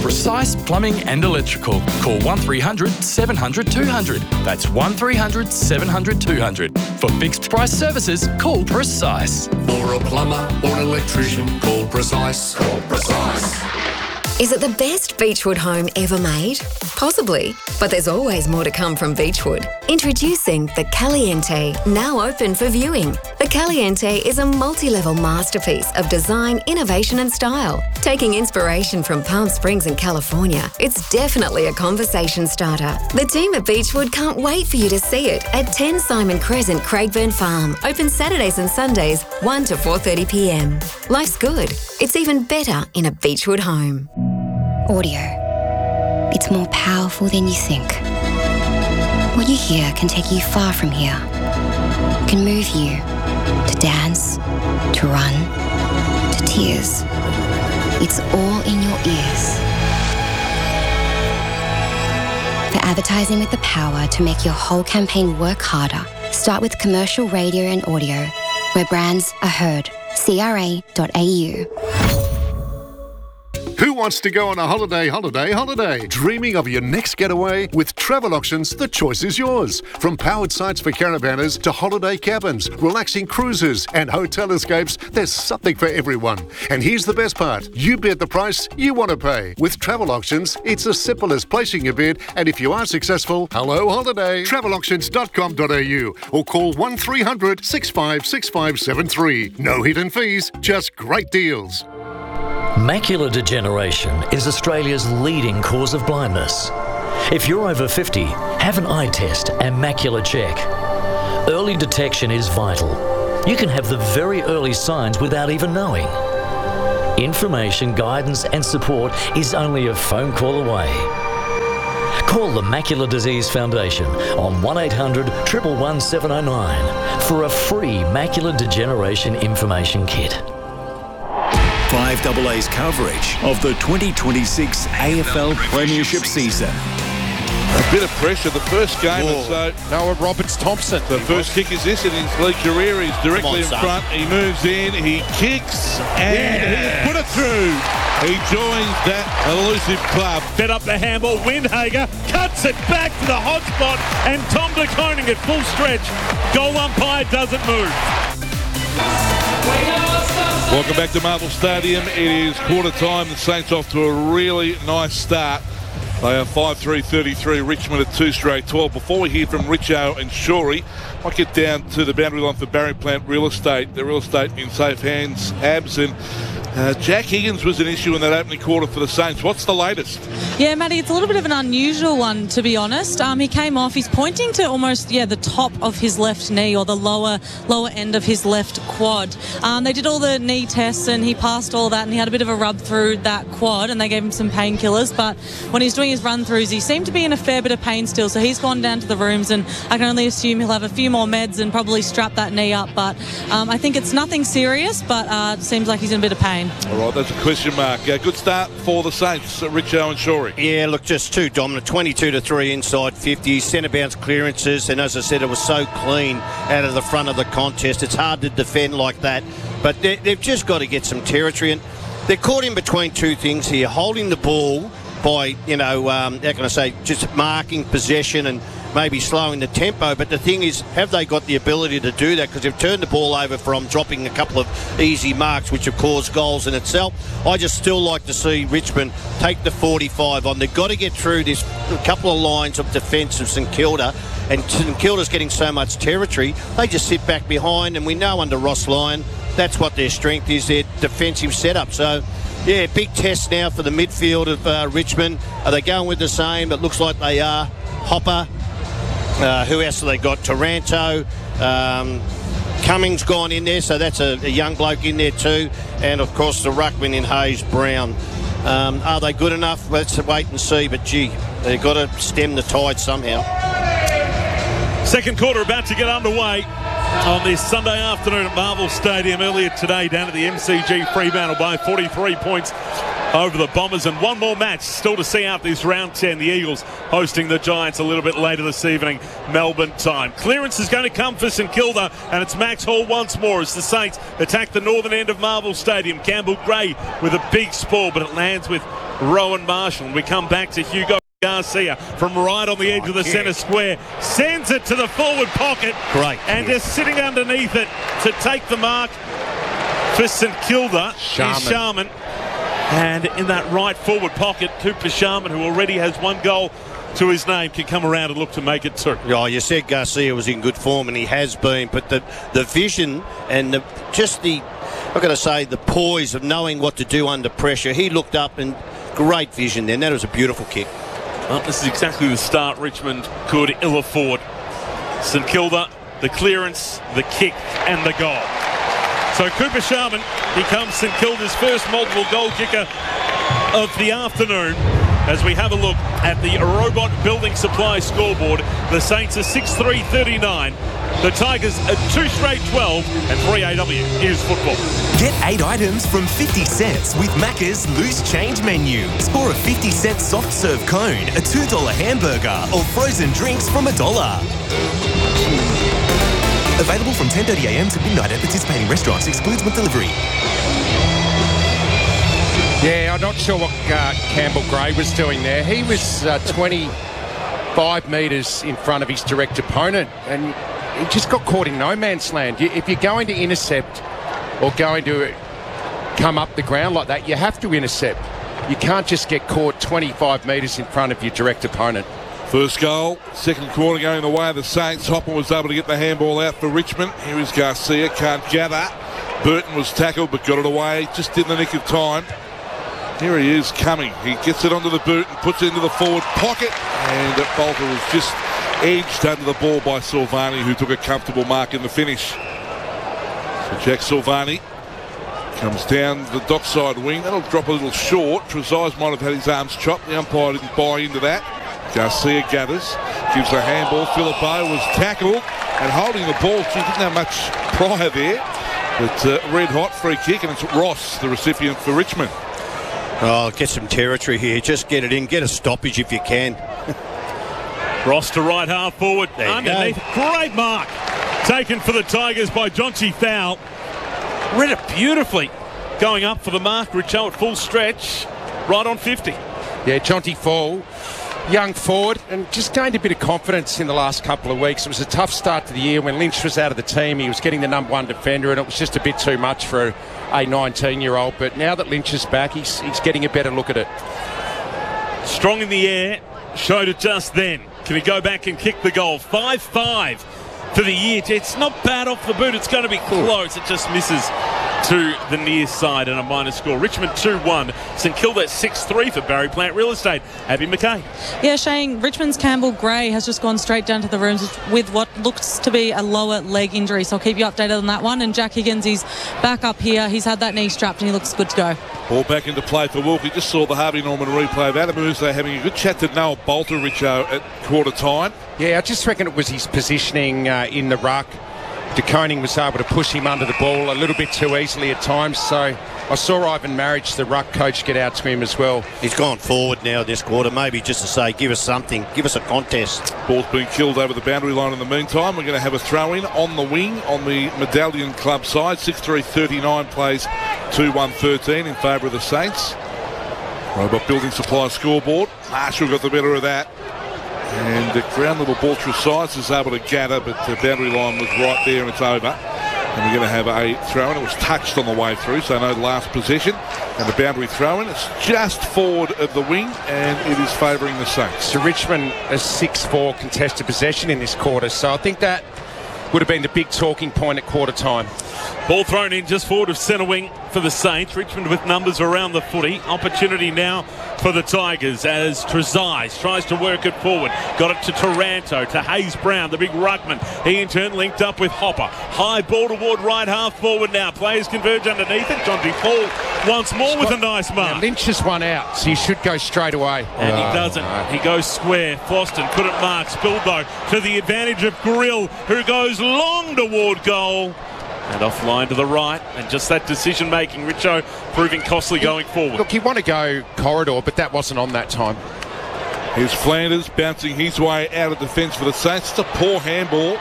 Precise Plumbing and Electrical. Call 1300 700 200. That's 1300 700 200. For fixed price services, call Precise. For a plumber or an electrician, call Precise. Call Precise. Is it the best Beechwood home ever made? Possibly, but there's always more to come from Beechwood. Introducing the Caliente, now open for viewing. The Caliente is a multi-level masterpiece of design, innovation and style. Taking inspiration from Palm Springs and California, it's definitely a conversation starter. The team at Beechwood can't wait for you to see it at 10 Simon Crescent, Craigburn Farm. Open Saturdays and Sundays, 1 to 4:30 p.m. Life's good. It's even better in a Beechwood home. Audio. It's more powerful than you think. What you hear can take you far from here. It can move you to dance, to run, to tears. It's all in your ears. For advertising with the power to make your whole campaign work harder, start with commercial radio and audio, where brands are heard. CRA.au. Who wants to go on a holiday? Dreaming of your next getaway? With Travel Auctions, the choice is yours. From powered sites for caravanners to holiday cabins, relaxing cruises and hotel escapes, there's something for everyone. And here's the best part. You bid the price you want to pay. With Travel Auctions, it's as simple as placing a bid, and if you are successful, hello holiday. Travelauctions.com.au or call 1300 656573. No hidden fees, just great deals. Macular degeneration is Australia's leading cause of blindness. If you're over 50, have an eye test and macular check. Early detection is vital. You can have the very early signs without even knowing. Information, guidance and support is only a phone call away. Call the Macular Disease Foundation on 1800 111 709 for a free macular degeneration information kit. 5AA's coverage of the 2026 AFL Premiership season. A bit of pressure. The first game, and so Noah Roberts-Thompson. The first kick is this in his league career. He's directly in front. He moves in. He kicks and he put it through. He joins that elusive club. Set up the handball. Windhager cuts it back to the hot spot, and Tom De Koning at full stretch. Goal umpire doesn't move. Welcome back to Marvel Stadium. It is quarter time. The Saints off to a really nice start. They are 5-3-33. Richmond at 2 straight 12. Before we hear from Richo and Shorey, I'll get down to the boundary line for Barry Plant Real Estate. The real estate in safe hands. Abs and Jack Higgins was an issue in that opening quarter for the Saints. What's the latest? Yeah, Matty, it's a little bit of an unusual one, to be honest. He came off. He's pointing to almost, the top of his left knee or the lower end of his left quad. They did all the knee tests and he passed all that and he had a bit of a rub through that quad and they gave him some painkillers. But when he's doing his run-throughs, he seemed to be in a fair bit of pain still. So he's gone down to the rooms and I can only assume he'll have a few more meds and probably strap that knee up. But I think it's nothing serious, but it seems like he's in a bit of pain. All right, that's a question mark. Good start for the Saints, Richo and Shorey. Yeah, look, just too dominant. 22-3 inside 50. Centre bounce clearances, and as I said, it was so clean out of the front of the contest. It's hard to defend like that, but they've just got to get some territory, and they're caught in between two things here: holding the ball by, how can I say, just marking possession and maybe slowing the tempo. But the thing is, have they got the ability to do that? Because they've turned the ball over from dropping a couple of easy marks, which have caused goals in itself. I just still like to see Richmond take the 45 on. They've got to get through this couple of lines of defence of St Kilda, and St Kilda's getting so much territory, they just sit back behind, and we know under Ross Lyon, that's what their strength is, their defensive setup. So, yeah, big test now for the midfield of Richmond. Are they going with the same? It looks like they are. Hopper. Who else have they got? Taranto. Cummings gone in there, so that's a young bloke in there too. And, of course, the ruckman in Hayes Brown. Are they good enough? Let's wait and see. But, gee, they've got to stem the tide somehow. Second quarter about to get underway on this Sunday afternoon at Marvel Stadium. Earlier today down at the MCG Fremantle by 43 points over the Bombers, and one more match still to see out this round 10. The Eagles hosting the Giants a little bit later this evening, Melbourne time. Clearance is going to come for St Kilda, and it's Max Hall once more as the Saints attack the northern end of Marvel Stadium. Campbell Gray with a big spoil, but it lands with Rowan Marshall. And we come back to Hugo Garcia from right on the edge of the centre square. Sends it to the forward pocket. Great. And just sitting underneath it to take the mark for St Kilda is Sharman. And in that right forward pocket, Cooper Sharman, who already has one goal to his name, can come around and look to make it two. Oh, you said Garcia was in good form, and he has been, but the vision and I've got to say, the poise of knowing what to do under pressure. He looked up and great vision then. That was a beautiful kick. Well, this is exactly the start Richmond could ill afford. St Kilda, the clearance, the kick and the goal. So Cooper Sharman becomes St Kilda's first multiple goal kicker of the afternoon. As we have a look at the Robot Building Supply scoreboard, the Saints are 6-3-39. The Tigers are 2 straight 12, and 3AW is football. Get 8 items from 50 cents with Macca's Loose Change menu. Score a 50-cent soft serve cone, a $2 hamburger, or frozen drinks from $1. Available from 10:30am to midnight at participating restaurants. Excludes with delivery. Yeah, I'm not sure what Campbell Gray was doing there. He was 25 metres in front of his direct opponent, and he just got caught in no man's land. If you're going to intercept or going to come up the ground like that, you have to intercept. You can't just get caught 25 metres in front of your direct opponent. First goal, second quarter going the way of the Saints. Hopper was able to get the handball out for Richmond. Here is Garcia, can't gather. Burton was tackled but got it away just in the nick of time. Here he is coming. He gets it onto the boot and puts it into the forward pocket. And Bolter was just edged under the ball by Silvani, who took a comfortable mark in the finish. So Jack Silvani comes down the dockside wing. That'll drop a little short. Trezise might have had his arms chopped. The umpire didn't buy into that. Garcia gathers, gives a handball. Philippou was tackled and holding the ball. She didn't have much prior there. But red hot free kick, and it's Ross, the recipient for Richmond. Oh, get some territory here. Just get it in. Get a stoppage if you can. Ross to right half forward. Underneath. Great mark. Taken for the Tigers by Jonty Thal. Read it beautifully. Going up for the mark. Richo at full stretch. Right on 50. Yeah, Jonty Thal, young forward, and just gained a bit of confidence in the last couple of weeks. It was a tough start to the year when Lynch was out of the team. He was getting the number one defender, and it was just a bit too much for a 19-year-old. But now that Lynch is back, he's getting a better look at it. Strong in the air, showed it just then. Can he go back and kick the goal? 5-5 for the year. It's not bad off the boot. It's going to be close. It just misses to the near side and a minor score. Richmond 2-1. St Kilda 6-3 for Barry Plant Real Estate. Abby McKay. Yeah, Shane, Richmond's Campbell Gray has just gone straight down to the rooms with what looks to be a lower leg injury. So I'll keep you updated on that one. And Jack Higgins, he's back up here. He's had that knee strapped and he looks good to go. Ball back into play for Wilkie. Just saw the Harvey Norman replay of Adam Uso having a good chat to Noah Bolter, Richo, at quarter time. Yeah, I just reckon it was his positioning in the ruck. De Koning was able to push him under the ball a little bit too easily at times, so I saw Ivan Marriage, the ruck coach, get out to him as well. He's gone forward now this quarter, maybe just to say, give us something, give us a contest. Ball's been killed over the boundary line in the meantime. We're going to have a throw-in on the wing on the Medallion Club side. 6-3-39 plays 2-1-13 in favour of the Saints. Robot Building Supply scoreboard. Marshall got the better of that. And the ground level ball Trezise is able to gather, but the boundary line was right there and it's over. And we're going to have a throw-in. It was touched on the way through, so no last possession. And the boundary throw-in, it's just forward of the wing, and it is favouring the Saints. So Richmond a 6-4 contested possession in this quarter, so I think that would have been the big talking point at quarter time. Ball thrown in just forward of centre wing for the Saints. Richmond with numbers around the footy. Opportunity now for the Tigers as Trezise tries to work it forward. Got it to Taranto, to Hayes Brown, the big ruckman. He in turn linked up with Hopper. High ball toward right half forward now. Players converge underneath it. Jonty Thal once more with a nice mark. Yeah, Lynch has one out, so he should go straight away. And he doesn't. No. He goes square. Floston couldn't mark. Spilbo to the advantage of Grill, who goes long toward goal. And offline to the right, and just that decision-making, Richo, proving costly going forward. Look, he wanted to go corridor, but that wasn't on that time. Here's Flanders bouncing his way out of defence for the Saints. It's a poor handball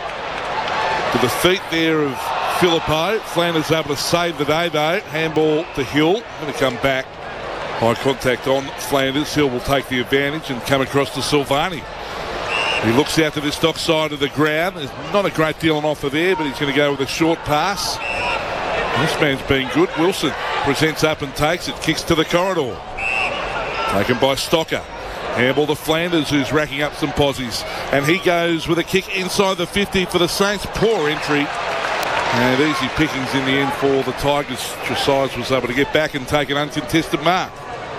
to the feet there of Philippou. Flanders able to save the day, though. Handball to Hill. Going to come back High contact on Flanders. Hill will take the advantage and come across to Silvani. He looks out to the stock side of the ground. There's not a great deal on offer there, but he's going to go with a short pass. This man's been good. Wilson presents up and takes it. Kicks to the corridor. Taken by Stocker. Handball to Flanders, who's racking up some posies. And he goes with a kick inside the 50 for the Saints. Poor entry. And easy pickings in the end for the Tigers. Tresize was able to get back and take an uncontested mark.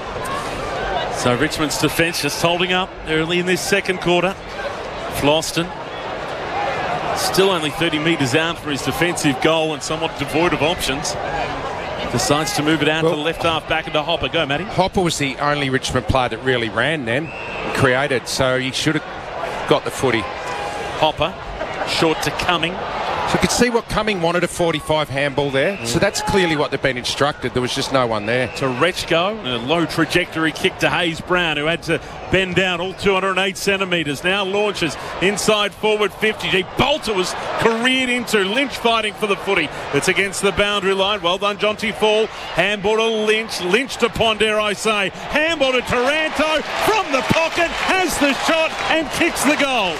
So Richmond's defence just holding up early in this second quarter. Floston still only 30 metres out for his defensive goal and somewhat devoid of options. Decides to move it out to the left half back into Hopper. Go, Matty. Hopper was the only Richmond player that really ran then and created, so he should have got the footy. Hopper, short to Cumming. So you could see what Cumming wanted, a 45 handball there. So that's clearly what they've been instructed. There was just no one there. To Rechko, a low trajectory kick to Hayes Brown, who had to bend down all 208 centimetres. Now launches inside forward 50. Bolter was careered into. Lynch fighting for the footy. It's against the boundary line. Well done, Jonty Fall. Handball to Lynch. Lynch to Pond, dare I say. Handball to Taranto from the pocket. Has the shot and kicks the goal.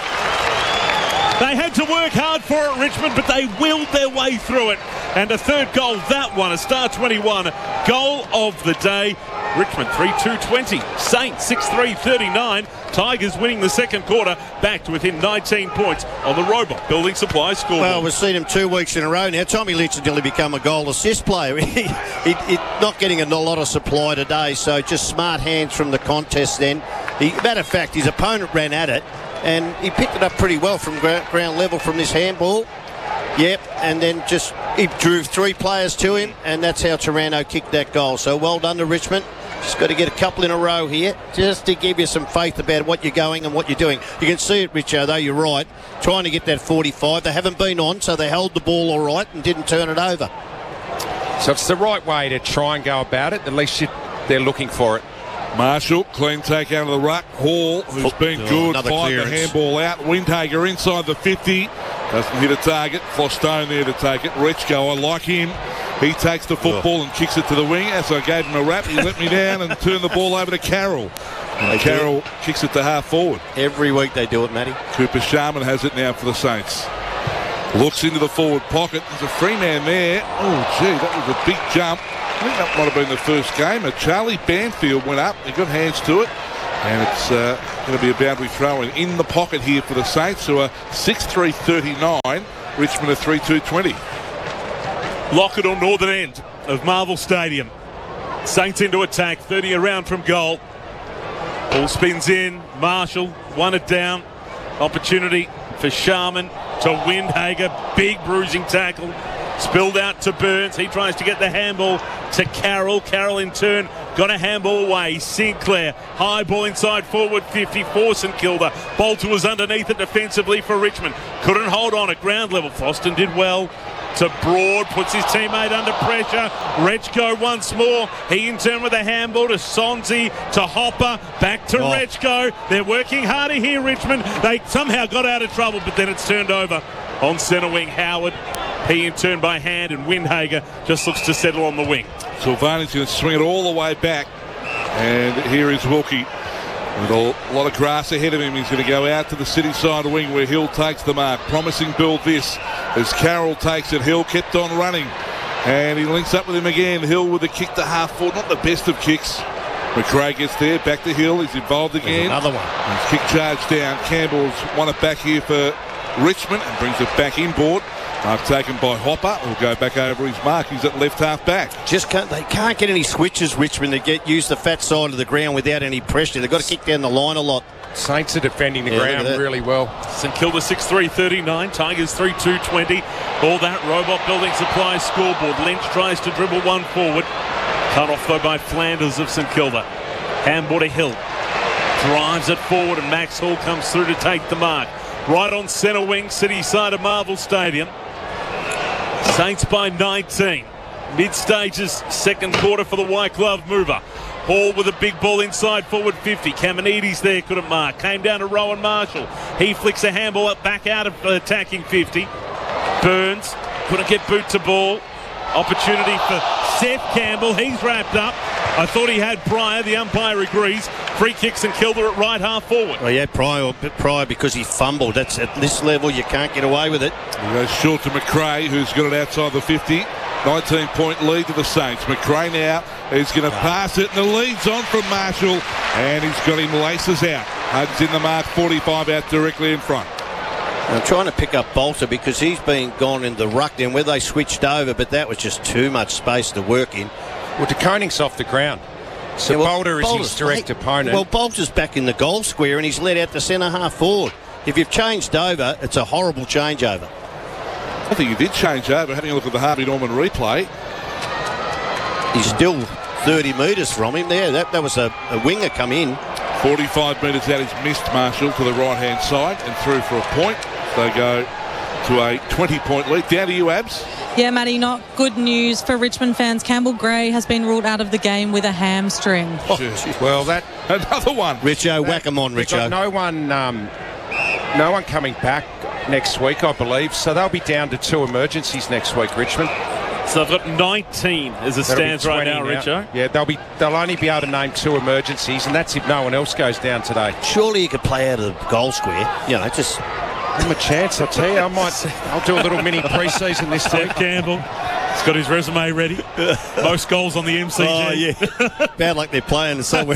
They had to work hard for it, Richmond, but they willed their way through it. And a third goal, that one, a star 21. Goal of the day. Richmond 3-2-20. Saints 6-3-39. Tigers winning the second quarter, back to within 19 points on the Robot Building Supply scoreboard. Well, we've seen him 2 weeks in a row now. Tommy Lynch has nearly become a goal assist player. He's not getting a lot of supply today, so just smart hands from the contest then. Matter of fact, his opponent ran at it, and he picked it up pretty well from ground level from this handball. Yep, and then just he drew 3 players to him, and that's how Taranto kicked that goal. So well done to Richmond. Just got to get a couple in a row here just to give you some faith about what you're going and what you're doing. You can see it, Richo, though, you're right. Trying to get that 45. They haven't been on, so they held the ball all right and didn't turn it over. So it's the right way to try and go about it. At least they're looking for it. Marshall, clean take out of the ruck. Hall, who's been good, fired the handball out. Windhager inside the 50. Doesn't hit a target. Flostone there to take it. Rechko, I like him. He takes the football and kicks it to the wing. As I gave him a rap, he let me down and turned the ball over to Carroll. And Carroll kicks it to half forward. Every week they do it, Matty. Cooper Sharman has it now for the Saints. Looks into the forward pocket. There's a free man there. Oh, gee, that was a big jump. I think that might have been the first game. Charlie Banfield went up. He got hands to it. And it's going to be a boundary throw in the pocket here for the Saints, who are 6-3-39. Richmond are 3-2-20. Lockett on northern end of Marvel Stadium. Saints into attack, 30 around from goal. Ball spins in. Marshall won it down. Opportunity for Sharman to Windhager. Big bruising tackle. Spilled out to Burns. He tries to get the handball to Carroll. Carroll in turn got a handball away. Sinclair, high ball inside forward 50 for St Kilda. Bolter was underneath it defensively for Richmond. Couldn't hold on at ground level. Floston did well. To Broad, puts his teammate under pressure. Rechko once more. He in turn with a handball to Sonzi, to Hopper, back to Rechko. They're working harder here, Richmond. They somehow got out of trouble, but then it's turned over on centre wing. Howard, he in turn by hand, and Windhager just looks to settle on the wing. Silvani's going to swing it all the way back. And here is Wilkie. With a lot of grass ahead of him, he's going to go out to the city side wing where Hill takes the mark. Promising build this as Carroll takes it. Hill kept on running and he links up with him again. Hill with a kick to half forward, not the best of kicks. McRae gets there, back to Hill. He's involved again. There's another one. His kick charge down. Campbell's won it back here for Richmond and brings it back inboard. Mark taken by Hopper. Will go back over his mark. He's at left half back. They can't get any switches, Richmond, to use the fat side of the ground without any pressure. They've got to kick down the line a lot. Saints are defending the ground really well. St Kilda 6-3-39. Tigers 3-2-20. All that Robot Building Supply scoreboard. Lynch tries to dribble one forward. Cut off though by Flanders of St Kilda. Handball to Hill. Drives it forward and Max Hall comes through to take the mark. Right on centre wing, city side of Marvel Stadium. Saints by 19. Mid-stages, second quarter for the White Glove mover. Hall with a big ball inside forward 50. Kamenides there couldn't mark. Came down to Rowan Marshall. He flicks a handball up back out of attacking 50. Burns couldn't get boot to ball. Opportunity for Seth Campbell. He's wrapped up. I thought he had Pryor. The umpire agrees. Free kick St Kilda at right half forward. Well, he had Pryor because he fumbled. That's at this level, you can't get away with it. He goes short to McRae, who's got it outside the 50. 19-point lead to the Saints. McRae now is going to pass it, and the lead's on from Marshall, and he's got him laces out. Hugs in the mark, 45 out directly in front. I'm trying to pick up Bolter because he's been gone in the ruck then where they switched over, but that was just too much space to work in. Well, De Koning's off the ground. So Bolter is his direct opponent. Well, Bolter's back in the goal square and he's led out to centre half forward. If you've changed over, it's a horrible changeover. I think he did change over, having a look at the Harvey Norman replay. He's still 30 metres from him there. That was a winger come in. 45 metres out, he's missed Marshall to the right-hand side and through for a point. They go to a 20-point lead. Down to you, Abs. Yeah, Matty, not good news for Richmond fans. Campbell Gray has been ruled out of the game with a hamstring. Well, that... Another one. Richo, whack him on, Richo. No one coming back next week, I believe. So they'll be down to 2 emergencies next week, Richmond. So they've got 19 as it stands right now, Richo. Yeah, they'll only be able to name 2 emergencies, and that's if no one else goes down today. Surely you could play out of the goal square. You know, just... Give him a chance, I'll tell you. I'll do a little mini pre-season this week. Campbell. He's got his resume ready. Most goals on the MCG. Oh, yeah. Bad luck they're playing somewhere.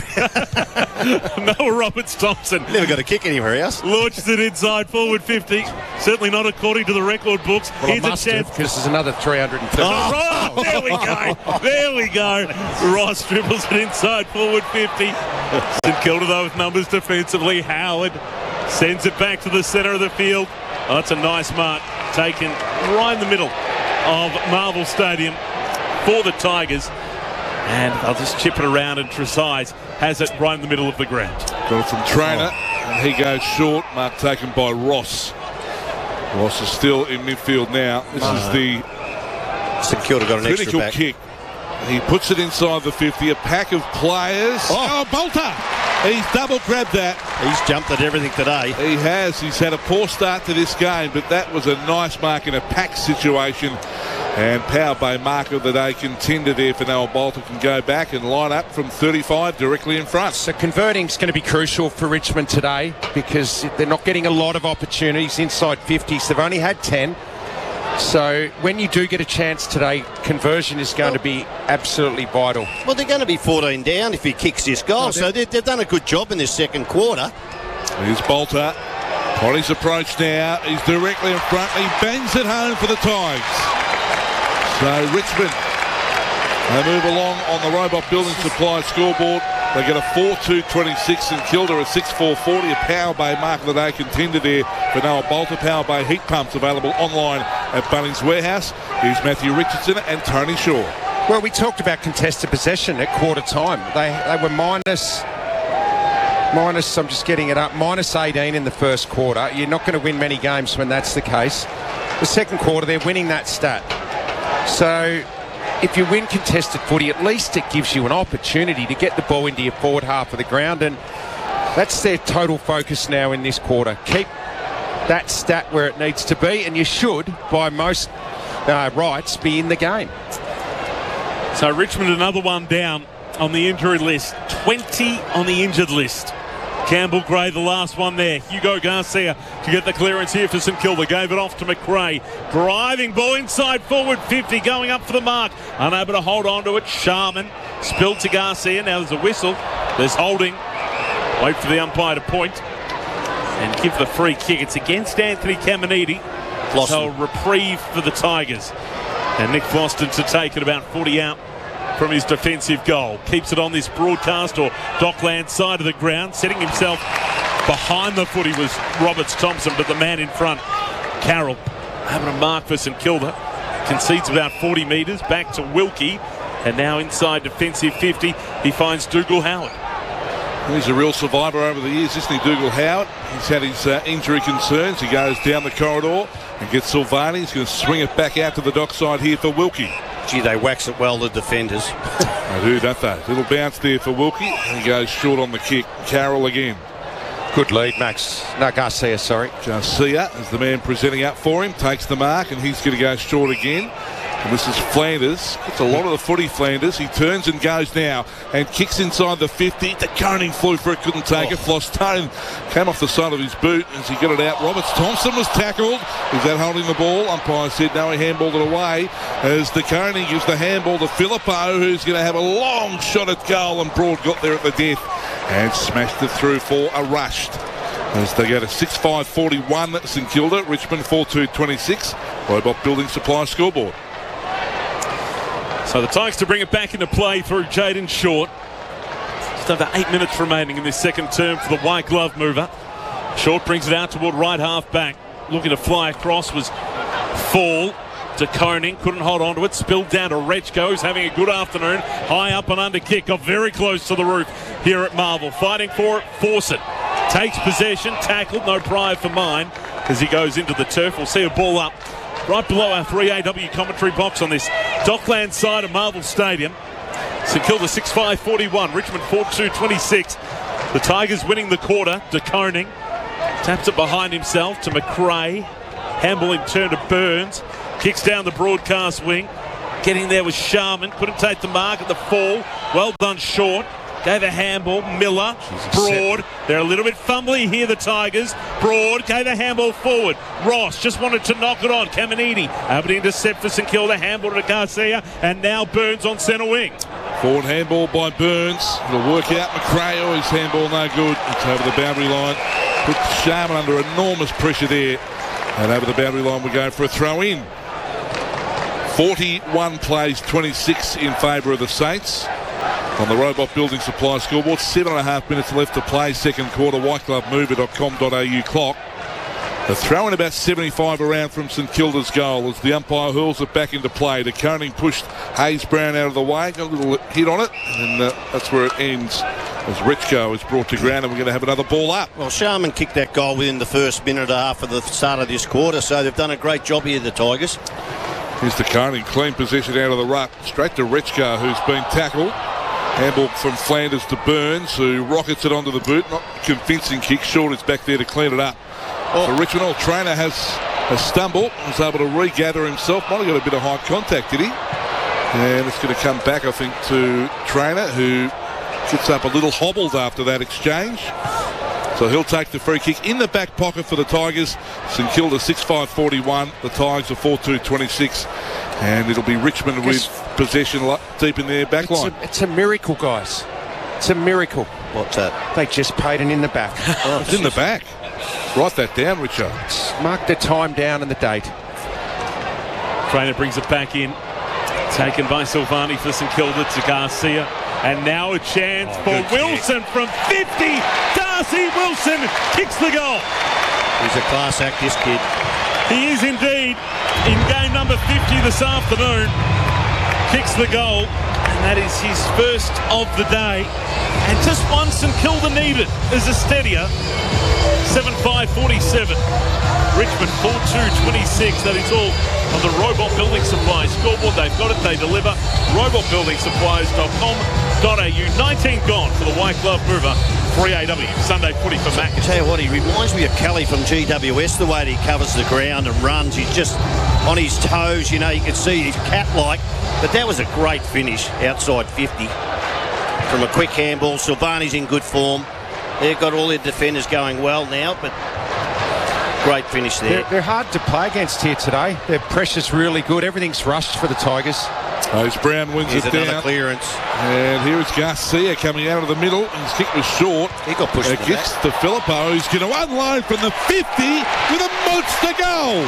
Noah Roberts-Thompson. Never got a kick anywhere else. Launched it inside forward 50. Certainly not according to the record books. Well, here's a chance. Because there's another 350. Oh, there we go. There we go. Ross dribbles it inside forward 50. St Kilda, though, with numbers defensively. Howard sends it back to the centre of the field. Oh, that's a nice mark taken right in the middle of Marvel Stadium for the Tigers. And they'll just chip it around, and Trezise has it right in the middle of the ground. Got it from Trainer, and he goes short. Mark taken by Ross. Ross is still in midfield now. This is the St Kilda got an critical extra back. kick. He puts it inside the 50. A pack of players. Oh, Bolter! He's double grabbed that. He's jumped at everything today. He has. He's had a poor start to this game, but that was a nice mark in a pack situation. And Power Bay marker of the day contender there for Noah Bolter, can go back and line up from 35 directly in front. So converting is going to be crucial for Richmond today because they're not getting a lot of opportunities inside 50s. They've only had 10. So when you do get a chance today, conversion is going to be absolutely vital. Well, they're going to be 14 down if he kicks this goal. So they've done a good job in this second quarter. Here's Bolter on his approach now. He's directly in front. He bangs it home for the Tigers. So Richmond, they move along on the Robot Building Supply scoreboard. They get a 4-2-26 St Kilda, a 6-4-40, a Power Bay mark of the day contender there for Noah Bolter. Power Bay heat pumps available online at Bunnings Warehouse. Here's Matthew Richardson and Tony Shaw. Well, we talked about contested possession at quarter time. They were minus, I'm just getting it up, minus 18 in the first quarter. You're not going to win many games when that's the case. The second quarter, they're winning that stat. So if you win contested footy, at least it gives you an opportunity to get the ball into your forward half of the ground, and that's their total focus now in this quarter. Keep that stat where it needs to be, and you should, by most rights, be in the game. So Richmond, another one down on the injury list. 20 on the injured list. Campbell Gray, the last one there. Hugo Garcia to get the clearance here for St Kilda. Gave it off to McRae. Driving ball inside forward 50, going up for the mark. Unable to hold on to it. Sharman spilled to Garcia. Now there's a whistle. There's holding. Wait for the umpire to point and give the free kick. It's against Anthony Caminiti. So a reprieve for the Tigers. And Nick Boston to take it about 40 out from his defensive goal. Keeps it on this broadcast or Dockland side of the ground. Setting himself behind the footy was Roberts-Thompson, but the man in front, Carroll, having a mark for St Kilda. Concedes about 40 metres. Back to Wilkie. And now inside defensive 50, he finds Dougal Howard. He's a real survivor over the years, isn't he, Dougal Howard? He's had his injury concerns. He goes down the corridor and gets Silvani. He's going to swing it back out to the dockside here for Wilkie. Gee, they wax it well, the defenders. They do, don't they? Little bounce there for Wilkie. And he goes short on the kick. Carroll again. Good lead, Garcia, sorry. Garcia is the man presenting up for him. Takes the mark, and he's going to go short again. And this is Flanders. It's a lot of the footy, Flanders. He turns and goes now and kicks inside the 50. The Koning flew for it, couldn't take it. Flostone came off the side of his boot as he got it out. Roberts Thompson was tackled. Is that holding the ball? Umpire said no, he handballed it away as the Koning gives the handball to Filippo, who's going to have a long shot at goal, and Broad got there at the death and smashed it through for a rushed. As they go to 6-5-41 St Kilda, Richmond 4-2-26. Robot Building Supply scoreboard. So the Tigers to bring it back into play through Jaden Short. Just over 8 minutes remaining in this second term for the white glove mover. Short brings it out toward right half back. Looking to fly across was Fall to Koning. Couldn't hold on to it. Spilled down to Rechko, who's having a good afternoon. High up and under kick. Got very close to the roof here at Marvel. Fighting for it. Fawcett takes possession. Tackled. No pride for mine as he goes into the turf. We'll see a ball up right below our 3AW commentary box on this Dockland side of Marvel Stadium. St Kilda 6-5-41. Richmond 4-2-26. The Tigers winning the quarter. De Koning taps it behind himself to McRae. Handball in turn to Burns. Kicks down the broadcast wing. Getting there was Sharman. Couldn't take the mark at the fall. Well done, Short. Gave a handball. Miller. Broad. They're a little bit fumbly here, the Tigers. Broad gave a handball forward. Ross just wanted to knock it on. Caminiti able to intercept for St Kilda. Handball to Garcia. And now Burns on centre wing. Forward handball by Burns. It'll work out. McRae, his handball no good. It's over the boundary line. Put Sharman under enormous pressure there. And over the boundary line we go for a throw in. 41 plays, 26 in favour of the Saints. On the Robot Building Supply scoreboard, 7.5 minutes left to play, second quarter. whiteglovemover.com.au clock. The throw in about 75 around from St Kilda's goal as the umpire hurls it back into play. De Koning pushed Hayes Brown out of the way, got a little hit on it, and that's where it ends as Rechko is brought to ground, and we're going to have another ball up. Well, Sharman kicked that goal within the first minute and a half of the start of this quarter, so they've done a great job here, the Tigers. Here's De Koning, clean possession out of the ruck, straight to Rechko, who's been tackled. Handball from Flanders to Burns, who rockets it onto the boot. Not convincing kick. Short is back there to clean it up. So Richmond Old Trainer has a stumble. Was able to regather himself. Might have got a bit of high contact, did he? And it's going to come back, I think, to Trainer, who gets up a little hobbled after that exchange. So he'll take the free kick in the back pocket for the Tigers. St Kilda 6-5-41. The Tigers are 4-2-26. And it'll be Richmond with possession deep in their back line. It's a miracle, guys. It's a miracle. What's that? They just paid it in the back. It's in the back. Write that down, Richard. Mark the time down and the date. Trainer brings it back in. Taken by Silvani for St Kilda to Garcia. And now a chance for Wilson from 50. Darcy Wilson kicks the goal. He's a class act, this kid. He is indeed in game number 50 this afternoon. Kicks the goal, and that is his first of the day. And just one St Kilda needed as a steadier. 7-5-47. Richmond 4-2-26. That is all on the Robot Building Supplies scoreboard. They've got it, they deliver. robotbuildingsupplies.com.au. 19 gone for the white glove mover. 3AW Sunday footy for Mac. I tell you what, he reminds me of Kelly from GWS, the way he covers the ground and runs. He's just on his toes, you know, you can see he's cat-like. But that was a great finish outside 50 from a quick handball. Silvani's in good form. They've got all their defenders going well now, but great finish there. They're hard to play against here today. Their pressure's really good. Everything's rushed for the Tigers. As Brown wins Here's it down. another clearance. And here is Garcia coming out of the middle. His kick was short. He got pushed. It gets to Filippo, who's going to unload from the 50 with a monster goal.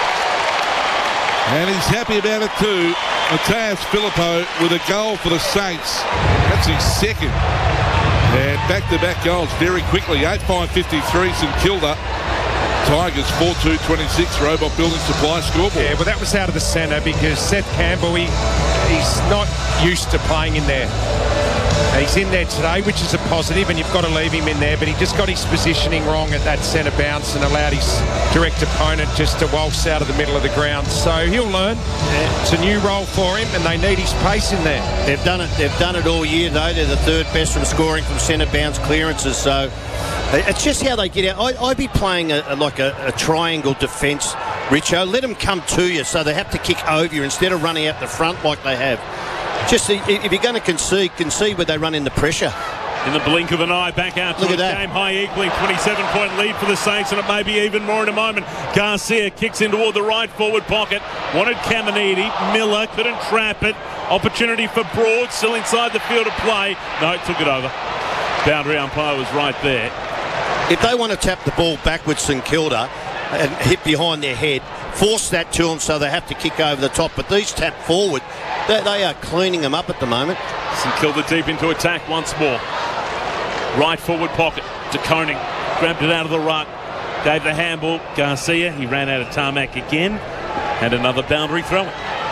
And he's happy about it too. Matthias Filippo with a goal for the Saints. That's his second. And back-to-back goals very quickly. 8-5-53 St Kilda. Tigers 4-2-26. Robot Building Supply scoreboard. Yeah, well, that was out of the centre because Seth Campbell, he's not used to playing in there. He's in there today, which is a positive, and you've got to leave him in there, but he just got his positioning wrong at that centre bounce and allowed his direct opponent just to waltz out of the middle of the ground. So he'll learn. It's a new role for him, and they need his pace in there. They've done it all year, though. They're the third best from scoring from centre bounce clearances, so it's just how they get out. I'd be playing a triangle defence Richo. Let them come to you so they have to kick over you instead of running out the front like they have. Just if you're going to concede where they run in the pressure. In the blink of an eye, back out to a game-high equaling 27-point lead for the Saints, and it may be even more in a moment. Garcia kicks in toward the right forward pocket. Wanted Caminiti. Miller couldn't trap it. Opportunity for Broad, still inside the field of play. No, took it over. Boundary umpire was right there. If they want to tap the ball backwards, St Kilda, and hit behind their head, force that to them so they have to kick over the top. But these tap forward, they are cleaning them up at the moment. St Kilda deep into attack once more. Right forward pocket to Koning. Grabbed it out of the ruck. Gave the handball. Garcia, he ran out of tarmac again. And another boundary throw.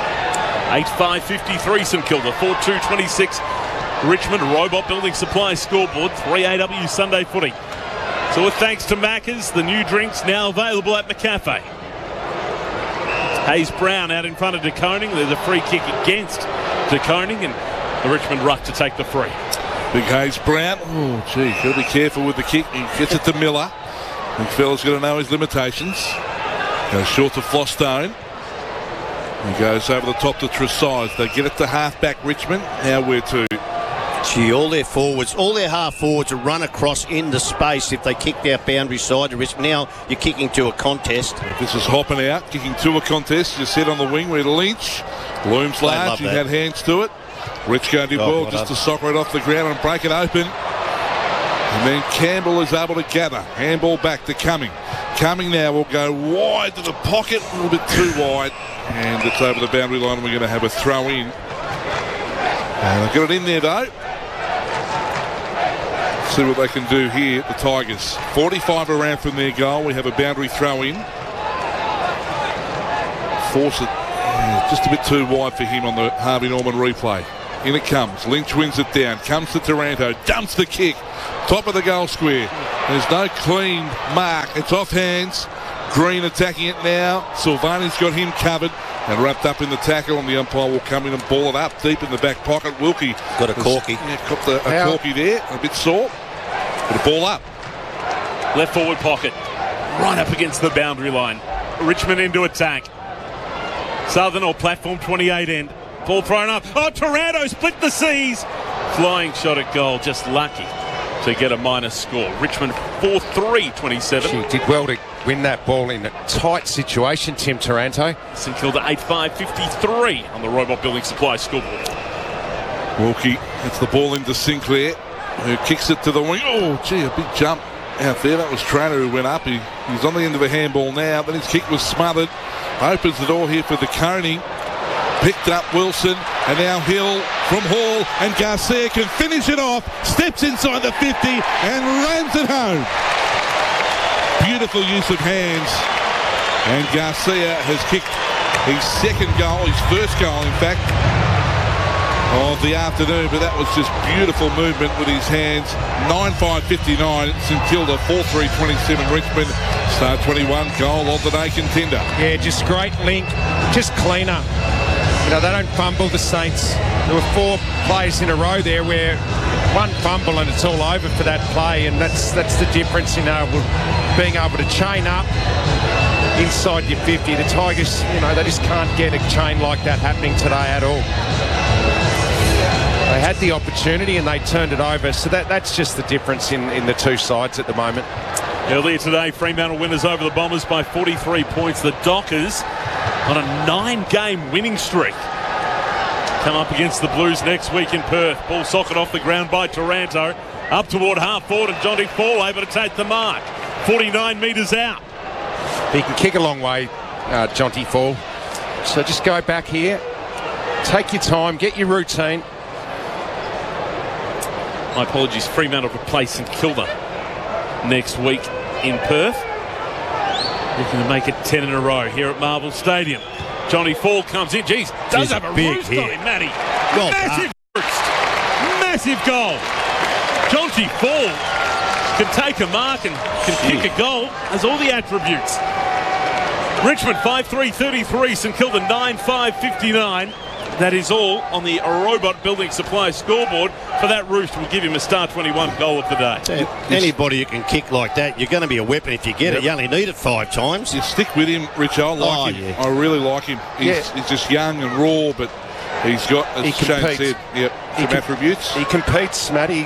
8-5-53 St Kilda. 4-2-26 Richmond. Robot Building Supply scoreboard. 3AW Sunday footy. So with thanks to Macca's, the new drinks now available at McCafe. Hayes Brown out in front of De Koning. There's a free kick against De Koning, and the Richmond ruck to take the free. Big Hayes Brown. Oh, gee, got to be careful with the kick. He gets it to Miller. And fella's got to know his limitations. Goes short to Flostone. He goes over the top to Tresize. They get it to half-back Richmond. Now where to? Gee, all their half forwards will run across in the space if they kicked out boundary side to Richmond. Now you're kicking to a contest. This is hopping out, kicking to a contest. You sit on the wing where Lynch looms large. He had hands to it. Rich going to ball just to soccer it off the ground and break it open. And then Campbell is able to gather. Handball back to Cumming. Cumming now will go wide to the pocket, a little bit too wide. And it's over the boundary line, and we're going to have a throw in. And they've got it in there though. See what they can do here, the Tigers. 45 around from their goal. We have a boundary throw in. Force it just a bit too wide for him on the Harvey Norman replay. In it comes. Lynch wins it down. Comes to Taranto. Dumps the kick. Top of the goal square. There's no clean mark. It's off hands. Green attacking it now. Silvani's got him covered and wrapped up in the tackle, and the umpire will come in and ball it up deep in the back pocket. Wilkie got a corky. Yeah, got a corky there. A bit sore. Got a ball up. Left forward pocket. Right up against the boundary line. Richmond into attack. Southern or platform 28 end. Ball thrown up. Oh, Taranto split the seas. Flying shot at goal. Just lucky to get a minus score. Richmond 4-3-27. She did well to win that ball in a tight situation, Tim Taranto. St Kilda 8-5-53 on the Robot Building Supply scoreboard. Wilkie gets the ball into Sinclair, who kicks it to the wing. Oh, gee, a big jump out there. That was Trainer who went up. He's on the end of a handball now. Then his kick was smothered. Opens the door here for De Koning. Picked up Wilson, and now Hill from Hall, and Garcia can finish it off. Steps inside the 50 and rams it home. Beautiful use of hands. And Garcia has kicked his second goal, his first goal, in fact, of the afternoon, but that was just beautiful movement with his hands. 9-5-59, St Kilda 4-3-27 Richmond. Star 21 goal of the day contender. Yeah, just great link, just cleaner. You know, they don't fumble, the Saints. There were 4 plays in a row there where one fumble and it's all over for that play, and that's the difference in being able to chain up inside your 50. The Tigers, you know, they just can't get a chain like that happening today at all. They had the opportunity and they turned it over, so that's just the difference in the two sides at the moment. Earlier today, Fremantle winners over the Bombers by 43 points. The Dockers on a 9-game winning streak. Come up against the Blues next week in Perth. Ball socket off the ground by Taranto. Up toward half forward, and Jonty Fall able to take the mark. 49 metres out. He can kick a long way, Jonty Fall. So just go back here. Take your time, get your routine. My apologies, Fremantle to play St Kilda next week in Perth. Looking to make it 10 in a row here at Marvel Stadium. Jonty Fall comes in. Jeez, does have a roost on him, Matty. Massive roost. Massive goal. Jonty Fall can take a mark and can kick a goal. Has all the attributes. Richmond 5-3-33. St Kilda 9-5-59. that is all on the Robot Building Supply scoreboard for that roost. We'll give him a star 21 goal of the day. Anybody who can kick like that, you're going to be a weapon if you get it. You only need it 5 times. You stick with him, Rich. I like him. Yeah. I really like him. He's just young and raw, but he's got, as Shane said, some attributes. He competes, Matty.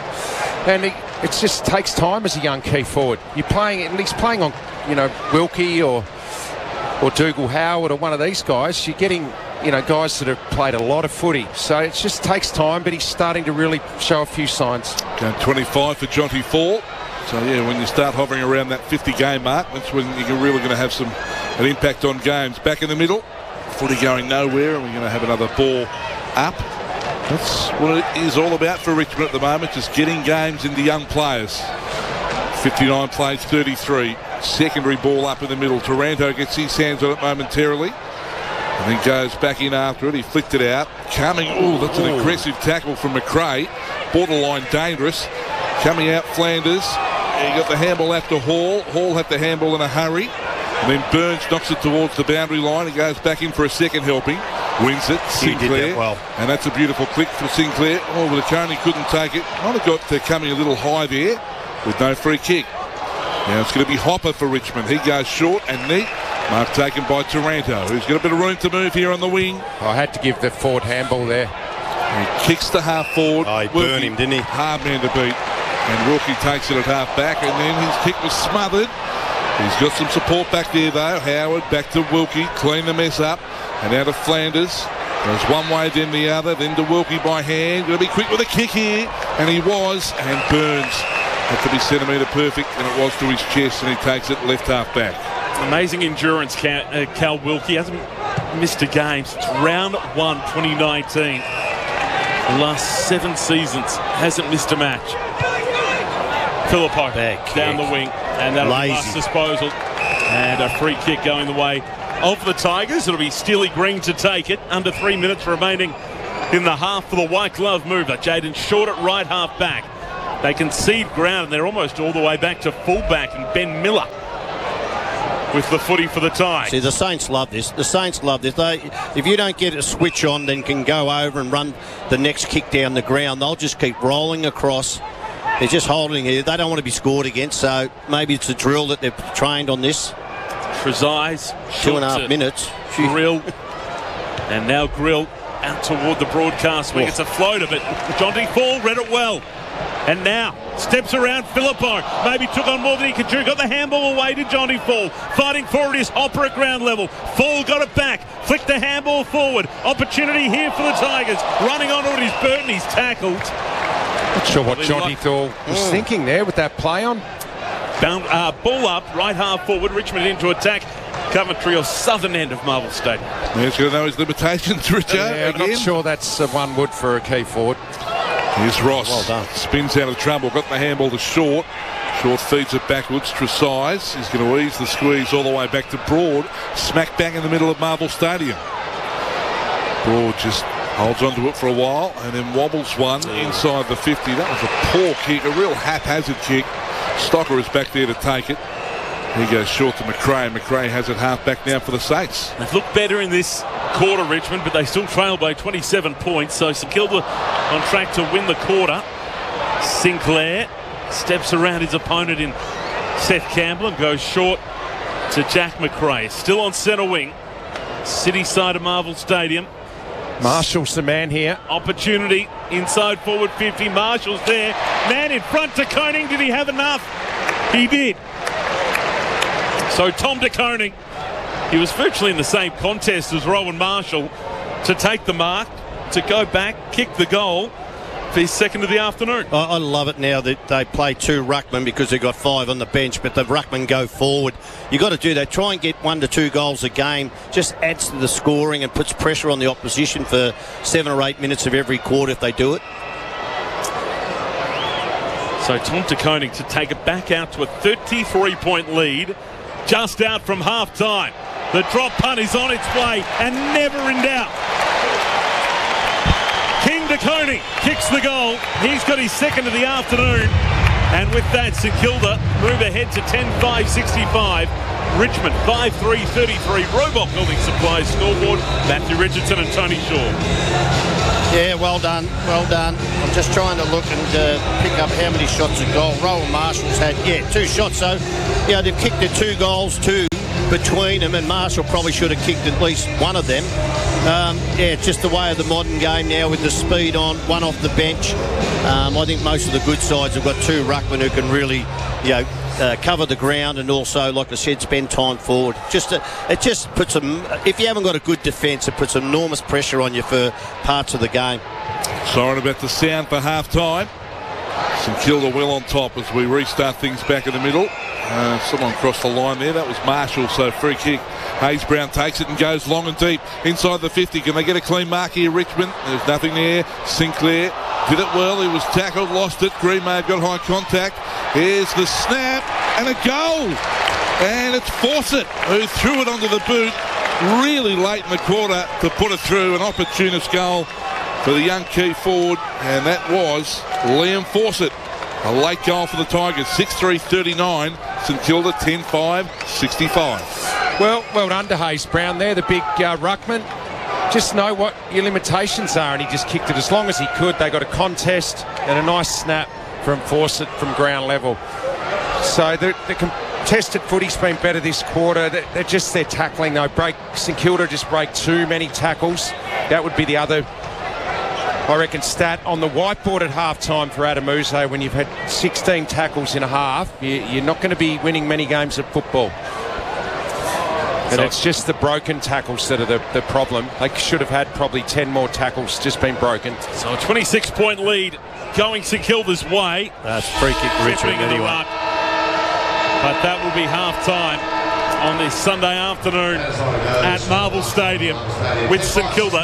It just takes time as a young key forward. You're playing, at least playing on, Wilkie or Dougal Howard or one of these guys. You're getting, guys that have played a lot of footy. So it just takes time, but he's starting to really show a few signs. Going 25 for Jonty Fall. So, when you start hovering around that 50-game mark, that's when you're really going to have an impact on games. Back in the middle, footy going nowhere, and we're going to have another ball up. That's what it is all about for Richmond at the moment, just getting games into young players. 59 plays 33. Secondary ball up in the middle. Taranto gets his hands on it momentarily and then goes back in after it. He flicked it out. That's an aggressive tackle from McRae. Borderline dangerous. Coming out Flanders. He got the handball after Hall. Hall had the handball in a hurry. And then Burns knocks it towards the boundary line. He goes back in for a second helping. Wins it. Sinclair. He did that well. And that's a beautiful click for Sinclair. But the Coney couldn't take it. Might have got coming a little high there with no free kick. Now it's going to be Hopper for Richmond. He goes short and neat. Mark taken by Taranto, who's got a bit of room to move here on the wing. I had to give the forward handball there. He kicks the half forward. He burned him, didn't he? Hard man to beat. And Wilkie takes it at half back, and then his kick was smothered. He's got some support back there though. Howard back to Wilkie, clean the mess up, and out of Flanders. Goes one way, then the other, then to Wilkie by hand. Going to be quick with a kick here, and he was, and Burns had to be centimetre perfect, and it was to his chest, and he takes it left half back. Amazing endurance, Cal Wilkie. Hasn't missed a game since round 1, 2019. The last 7 seasons, hasn't missed a match. Phillippo down the wing, and that'll be last disposal. And a free kick going the way of the Tigers. It'll be Steely Green to take it. Under 3 minutes remaining in the half for the white glove mover. Jaden Short at right half back. They concede ground, and they're almost all the way back to fullback, and Ben Miller with the footy for the tie. See, the Saints love this. The Saints love this. If you don't get a switch on, then can go over and run the next kick down the ground. They'll just keep rolling across. They're just holding here. They don't want to be scored against, so maybe it's a drill that they've trained on this. Trezise, 2.5 minutes. Grill, and now Grill out toward the broadcast wing. It's a floater, but Jonty Fall read it well. And now steps around Phillippo. Maybe took on more than he could do. Got the handball away to Jonty Fall. Fighting forward is Hopper at ground level. Fall got it back. Flicked the handball forward. Opportunity here for the Tigers. Running onto it is Burton. He's tackled. Not sure what Jonty Fall was thinking there with that play on. Ball up, right half forward. Richmond into attack. Coventry or southern end of Marvel Stadium. He's going to know his limitations, Richard. I'm not sure that's one wood for a key forward. Here's Ross. Well done. Spins out of trouble. Got the handball to Short. Short feeds it backwards. Trezise. He's going to ease the squeeze all the way back to Broad. Smack bang in the middle of Marvel Stadium. Broad just holds onto it for a while and then wobbles one inside the 50. That was a poor kick, a real haphazard kick. Stocker is back there to take it. He goes short to McRae. McRae has it half back now for the Saints. They've looked better in this quarter, Richmond, but they still trail by 27 points. So St Kilda on track to win the quarter. Sinclair steps around his opponent in Seth Campbell and goes short to Jack McRae. Still on centre wing. City side of Marvel Stadium. Marshall's the man here. Opportunity inside forward 50. Marshall's there. Man in front to Koning. Did he have enough? He did. So Tom De Koning, he was virtually in the same contest as Rowan Marshall to take the mark, to go back, kick the goal for his second of the afternoon. I love it now that they play 2 ruckmen because they've got 5 on the bench, but the ruckmen go forward. You've got to do that. Try and get 1 to 2 goals a game. Just adds to the scoring and puts pressure on the opposition for 7 or 8 minutes of every quarter if they do it. So Tom De Koning to take it back out to a 33-point lead. Just out from half-time. The drop punt is on its way and never in doubt. King De Koning kicks the goal. He's got his second of the afternoon. And with that, St Kilda move ahead to 10-5-65. Richmond 5-3-33. Roebuck Building Supplies scoreboard. Matthew Richardson and Tony Shaw. Yeah, well done. I'm just trying to look and pick up how many shots at goal. Rowan Marshall's had, 2 shots. So, they've kicked their 2 goals too between them, and Marshall probably should have kicked at least one of them. It's just the way of the modern game now with the speed on, one off the bench. I think most of the good sides have got 2 ruckmen who can really, cover the ground and also, like I said, spend time forward. It just puts them, if you haven't got a good defence, it puts enormous pressure on you for parts of the game. Sorry about the sound for half-time. St Kilda well on top as we restart things back in the middle. Someone crossed the line there. That was Marshall, so free kick. Hayes Brown takes it and goes long and deep inside the 50. Can they get a clean mark here, Richmond? There's nothing there. Sinclair did it well. He was tackled, lost it. Greenmay got high contact. Here's the snap and a goal. And it's Fawcett who threw it onto the boot really late in the quarter to put it through. An opportunist goal for the young key forward, and that was Liam Fawcett. A late goal for the Tigers, 6-3-39. St Kilda 10-5-65. Well done to Hayes Brown there, the big ruckman. Just know what your limitations are, and he just kicked it as long as he could. They got a contest and a nice snap from Fawcett from ground level. So the contested footy's been better this quarter. They're just their tackling. St Kilda just break too many tackles. That would be the other, I reckon, stat on the whiteboard at half-time for Adamuso. When you've had 16 tackles in a half, you're not going to be winning many games of football. And it's just the broken tackles that are the problem. They should have had probably 10 more tackles just been broken. So a 26-point lead going St Kilda's way. That's free kick Richmond anyway. But that will be half-time on this Sunday afternoon at Marvel Stadium with St Kilda